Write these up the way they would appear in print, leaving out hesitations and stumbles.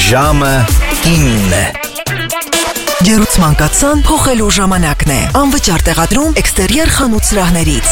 Ժամը 9 է։ Ջերուցման կաթսան փոխելու ժամանակն է։ Անվճար տեղադրում էքստերիեր խանութ սրահներից։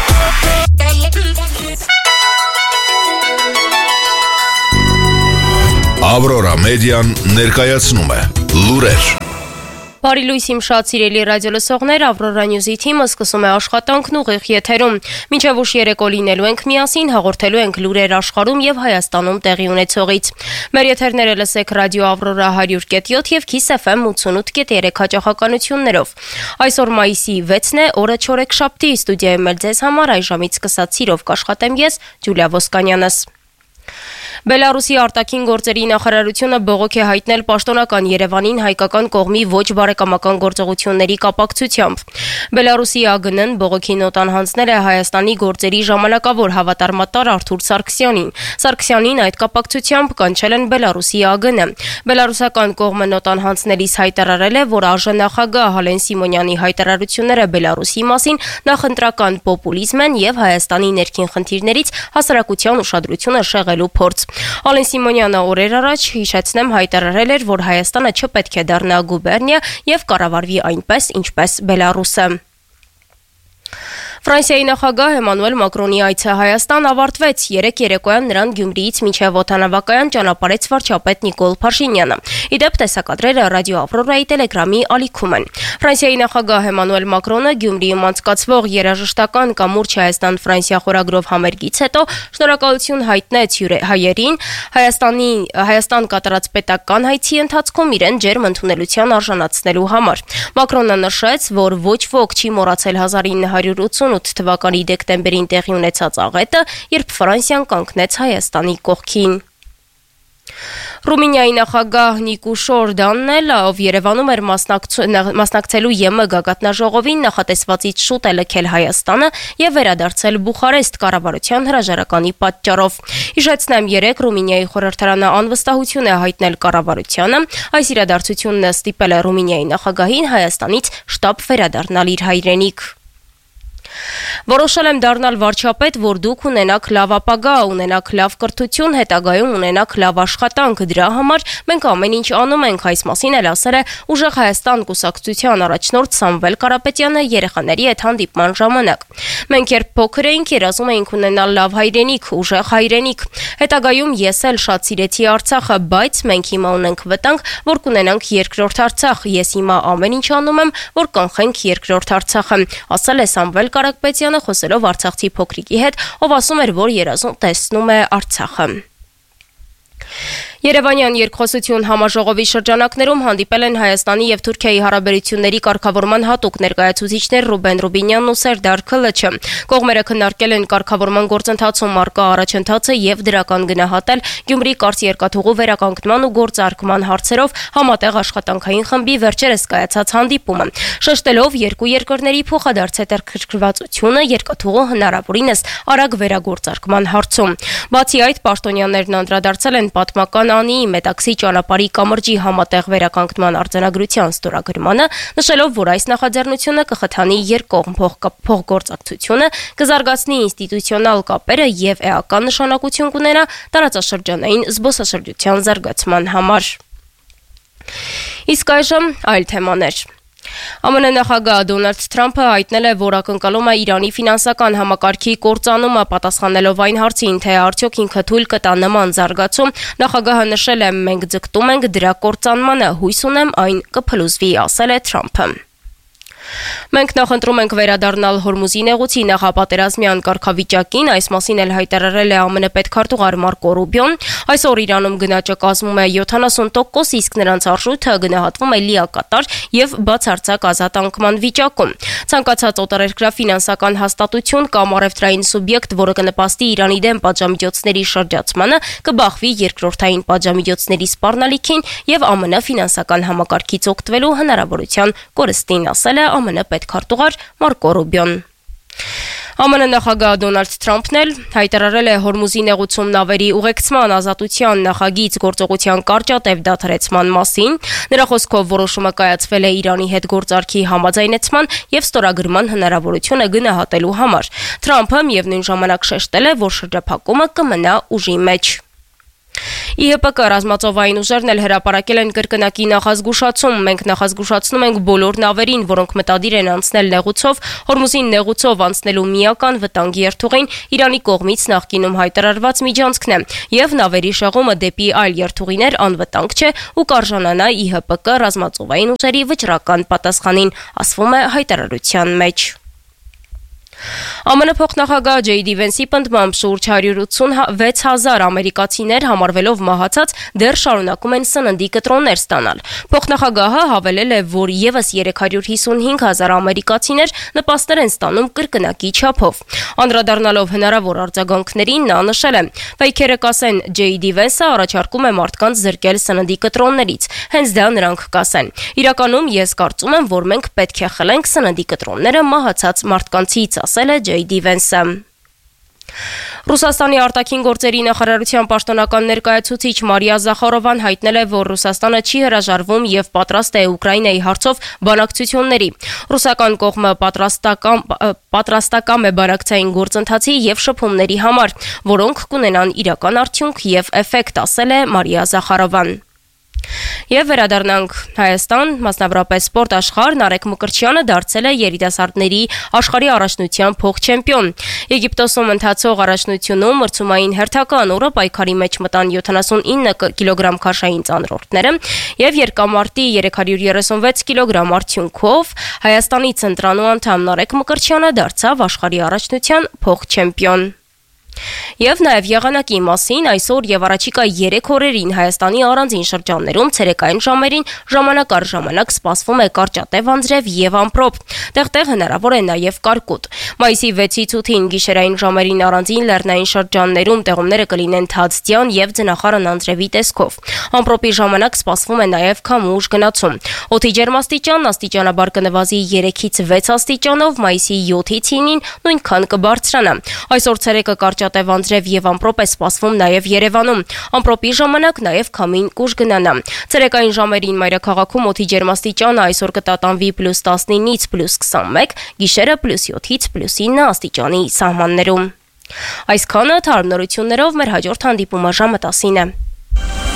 Ավրորա մեդիան ներկայացնում է լուրեր։ Բարի լույս իմ շատ սիրելի ռադիոլսողներ, Ավրորա Նյուզի թիմը սկսում է աշխատանքն ուղիղ եթերում։ Մինչև ուշ երեկո լինելու ենք միասին, հաղորդելու ենք լուրեր աշխարհում եւ Հայաստանում տեղի ունեցողից։ Մեր եթերները լսեք ռադիո Ավրորա 100.7 եւ Kiss FM 88.3 հաճախականություններով։ Այսօր մայիսի 6-ն է, օրը չորեքշաբթի, ստուդիայում էլ ձեզ համար այս ժամից սկսած սիրով կաշխատեմ ես, Ջուլիա Ոսկանյանս։ Բելարուսի արտաքին գործերի նախարարությունը բողոք է հայտնել պաշտոնական Երևանին հայկական կողմի ոչ բարեկամական գործողությունների կապակցությամբ։ Բելարուսի ԱԳՆ-ն բողոքի նոտան հանձնել է Հայաստանի գործերի ժամանակավոր հավատարմատար Արթուր Սարգսյանին։ Սարգսյանին այդ կապակցությամբ կանչել են Բելարուսի ԱԳՆ-ը։ Բելարուսական կողմը նոտան հանձնելիս հայտարարել է, որ ԱԺ նախագահ Հալեն Սիմոնյանի հայտարարությունները Բելարուսի մասին նախընտրական պոպուլիզմ են եւ Հայաստանի ներքին խնդիրներից հասարակության ուշադրությունը շեղելու փորձ։ Հալեն Սիմոնյանը օրեր առաջ, հիշեցնեմ, հայտարարել էր, որ Հայաստանը չպետք է դառնա գուբերնիա եւ կառավարվի այնպես, ինչպես Բելարուսը։ Ֆրանսիայի նախագահ Էմանուել Մակրոնի այցը Հայաստան ավարտվեց։ Երեկ երեկոյան նրան Գյումրիից մինչև օդանավակայան ճանապարհեց վարչապետ Նիկոլ Փաշինյանը։ Իդեպ տեսակադրերը ռադիո Ավրորայի տելեգրամի ալիքում են։ Ֆրանսիայի նախագահ Էմանուել Մակրոնը Գյումրիում անցկացվող երաժշտական կամուրջ Հայաստան-Ֆրանսիա խորագրով համերգից հետո շնորհակալություն հայտնեց հայերին Հայաստան կատարած պետական հայցի ընթացքում իրեն ջերմ ընդունելության արժանացնելու համար։ Մակրոնը նշեց, որ ոչ ոք չի մոռացել 1988 թվականի դեկտեմբերին տեղի ունեցած աղետը, երբ Ֆրանսիան կանգնեց Հայաստանի կողքին։ Ռումինիայի նախագահ Նիկուշոր Դաննելը, ով Երևանում էր մասնակցելու ԵՄ գագաթնաժողովին, նախատեսվածից շուտ է լքել Հայաստանը եւ վերադարձել Բուխարեստ կառավարության հրաժարականի պատճառով։ Հիշեցնեմ, երեկ Ռումինիայի խորհրդարանը անվստահություն է հայտնել կառավարությանը։ Այս իրադարձությունն ստիպել է Ռումինիայի նախագահին Հայաստանից շտապ վերադառնալ իր հայրենիք։ Որոշել եմ դառնալ վարչապետ, որ դուք ունենաք լավ ապագա, ունենաք լավ կրթություն, հետագայում ունենաք լավ աշխատանք։ Դրա համար մենք ամեն ինչ անում ենք, այս մասին էլ ասել է Ուժեղ Հայաստան կուսակցության առաջնորդ Սամվել Կարապետյանը երեխաների հետ հանդիպման ժամանակ։ Մենք երբ փոքր էինք, երազում էինք ունենալ լավ հայրենիք, ուժեղ հայրենիք։ Հետագայում ես էլ շատ սիրեցի Արցախը, բայց մենք հիմա ունենք վտանգ, որ կունենանք երկրորդ Արցախ։ Ես հիմա ամեն ինչ անում եմ, որ կանխենք երկրորդ Արցախը, ասել է Սամվել Կարապետյանը, խոսելով արցախցի փոքրիկի հետ, ով ասում էր, որ երազում տեսնում է Արցախը։ Երևանյան երկխոսություն համաժողովի շրջանակներում հանդիպել են Հայաստանի եւ Թուրքիայի հարաբերությունների կարգավորման հատուկ ներկայացուցիչներ Ռուբեն Ռուբինյանն ու Սերդար Քլչը։ Կողմերը քննարկել են կարգավորման գործընթացում առկա առաջընթացը եւ դրական գնահատել Գյումրի կարծ երկաթուղու վերականգնման ու գործարկման հարցերով համատեղ աշխատանքային խմբի վերջերս կայացած հանդիպումը, շեշտելով երկու երկրների փոխադարձ հետաքրքրվածությունը երկաթուղու հնարավորինս արագ վերագործարկման հարցում։ Բացի այդ, պաշտոնյաներն անդրադարձել են պատմական Անի Մետաքսի ճանապարհի կամրջի համատեղ վերականգնման արձանագրության ստորագրմանը, նշելով, որ այս նախաձեռնությունը կխթանի երկկողմ փոխգործակցությունը, կզարգացնի ինստիտուցիոնալ կապերը եւ էական նշանակություն կունենա տարածաշրջանային զբոսաշրջության զարգացման համար։ Իսկ այժմ այլ թեմաներ։ ԱՄՆ նախագահ Դոնալդ Թրամփը հայտնել է, որ ակնկալում է Իրանի ֆինանսական համակարգի կործանումը, պատասխանելով այն հարցին, թե արդյոք ինքը թույլ կտա նման զարգացում, նախագահը նշել է, մենք ձգտում ենք դրա կործանմանը, հույս ունեմ այն կփլուզվի, ասել է Թրամփը։ Մենք նախընտրում ենք վերադառնալ Հորմուզի նեղուցի նախապատերազմյան կարգավիճակին, այս մասին էլ հայտարարել է ԱՄՆ պետքարտուղար Մարկո Ռուբիոն։ Այսօր Իրանում գնաճը կազմում է 70%, իսկ նրանց արժույթը գնահատվում է լիակատար եւ բացարձակ ազատ անկման վիճակում։ Ցանկացած օտարերկրյա ֆինանսական հաստատություն կամ առևտրային սուբյեկտ, որը կնպաստի Իրանի դեմ պատժամիջոցների շրջացմանը, կբախվի երկրորդային պատժամիջոցների սպառնալիքին եւ ԱՄՆ ֆինանսական համակարգից օգտվելու հնարավորության կորստին, ասել է ԱՄՆ պետքարտուղար Մարկո Ռուբիոն։ ԱՄՆ նախագահ Դոնալդ Թրամփն էլ հայտարարել է Հորմուզի նեղուցում նավերի ուղեկցման ազատության նախագիծ գործողության կարճատև դադարեցման մասին։ Նրա խոսքով որոշումը կայացվել է Իրանի հետ գործարքի համաձայնեցման եւ ստորագրման հնարավորությունը գնահատելու համար։ Թրամփը միևնույն ժամանակ շեշտել է, որ շրջափակումը կմնա ուժի մեջ։ ԻՀՊԿ ռազմածովային ուժերն էլ հրապարակել են կրկնակի նախազգուշացում. մենք նախազգուշացնում ենք բոլոր նավերին, որոնք մտադիր են անցնել նեղուցով, Հորմուզի նեղուցով անցնելու միական վտանգի երթուղին Իրանի կողմից նախկինում հայտարարված միջանցքն է, եւ նավերի շեղումը դեպի այլ երթուղիներ անվտանգ չէ ու կարժանանա ԻՀՊԿ ռազմածովային ուժերի վճռական պատասխանին, ասվում է հայտարարության մեջ։ ԱՄՆ փոխնախագահ Ջեյդի Վենսի պնդմամբ շուրջ 186,000 ամերիկացիներ համարվելով մահացած դեռ շարունակում են սննդի կտրոններ ստանալ։ Փոխնախագահը հավելել է, որ եւս 355,000 ամերիկացիներ նպաստներ են ստանում կրկնակի չափով։ Անդրադառնալով հնարավոր արձագանքներին նա նշել է. «Վայքերը կասեն, Ջեյդի Վենսը առաջարկում է մարդկանց զրկել սննդի կտրոններից, հենց դա նրանք կասեն։ Իրականում ես կարծում եմ, որ մենք պետք է խլենք սննդի կտրոնները մահացած մարդկանցից», ասել է Ջեյդի Վենսը։ Ռուսաստանի արտաքին գործերի նախարարության պաշտոնական ներկայացուցիչ Մարիա Զախարովան հայտնել է, որ Ռուսաստանը չի հրաժարվում եւ պատրաստ է Ուկրաինայի հարցով բանակցությունների։ Ռուսական կողմը պատրաստակամ է բանակցային գործընթացի եւ շփումների համար, որոնք կունենան իրական արդյունք եւ էֆեկտ, ասել է Մարիա Զախարովան։ Եվ վերադառնանք Հայաստան, մասնավորապես սպորտ աշխարհ, Նարեկ Մկրտչյանը դարձել է երիտասարդների աշխարհի առաջնության փոխչեմպիոն։ Եգիպտոսում ընթացող առաջնությունում մրցումային հերթական օրը պայքարի մեջ մտան 79 կիլոգրամ քաշային ծանրորդները եւ երկամարտի 336 կիլոգրամ արդյունքով Հայաստանի ցենտրանու անդամ Նարեկ Մկրտչյանը դարձավ աշխարհի առաջնության փոխչեմպիոն։ Եվ նաև եղանակի մասին այսօր եւ առաջիկա 3 օրերին Հայաստանի առանձին շրջաններում ցերեկային ժամերին ժամանակ առ ժամանակ սպասվում է կարճատև անձրև եւ ամպրոպ։ Տեղտեղ հնարավոր է նաև կարկուտ։ Մայիսի 6-ից 8-ին գիշերային ժամերին առանձին լեռնային շրջաններում տեղումները կլինեն թաձդյան եւ ձնախառն անձրևի տեսքով։ Ամպրոպի ժամանակ սպասվում է նաև քամուշ գնացում։ Օդի ջերմաստիճանն աստիճանաբար կնվազի 3-ից 6 աստիճանով, մայիսի 7-ից 9-ին նույնքան կբարձրանա։ Այսօր ցերեկը կարճատև անձրև եւ ամպրոպ է սպասվում նաև Երևանում։ Ամպրոպի ժամանակ նաև քամին կուժ գնանա։ Ցերեկային ժամերին մայրաքաղաքում օդի ջերմաստիճանը այսօր կտատանվի +19-ից +21, գիշերը +7-ից +9 աստիճանի սահմաններում։ Այսքանը թարմ նորություններով մեր հաջորդ հանդիպումը ժամը 10-ին է։